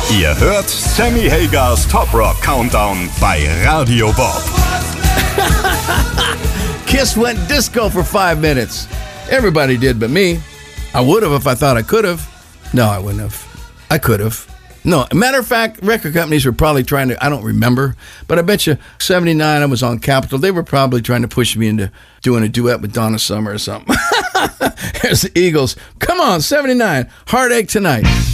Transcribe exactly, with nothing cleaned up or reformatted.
Ihr hört Sammy Hagers Top Rock Countdown bei Radio Bob. Kiss went disco for five minutes. Everybody did but me. I would have if I thought I could have. No, I wouldn't have. I could have. No, matter of fact, record companies were probably trying to, I don't remember, but I bet you seventy-nine I was on Capitol. They were probably trying to push me into doing a duet with Donna Summer or something. There's the Eagles. Come on, seventy-nine. Heartache Tonight.